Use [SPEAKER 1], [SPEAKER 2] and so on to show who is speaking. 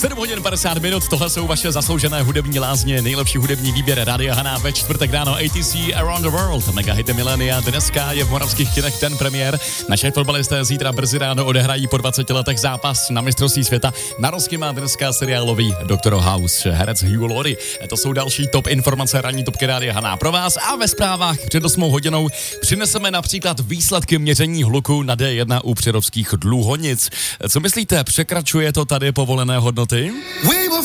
[SPEAKER 1] 7 hodin 50 minut, tohle jsou vaše zasloužené hudební lázně, nejlepší hudební výběr Rádia Haná ve čtvrtek ráno ATC Around the World. Mega hity milénia, dneska je v moravských kinech ten premiér. Naše fotbalisté zítra brzy ráno odehrají po 20 letech zápas na mistrovství světa. Na rozky má dneska seriálový Dr. House, herec Hugh Laurie. To jsou další top informace ranní topky Rádia Haná pro vás a ve zprávách před 8 hodinou přineseme například výsledky měření hluku na D1 u přerovských Dluhonic. Co myslíte, překračuje to tady povolené hodnoty?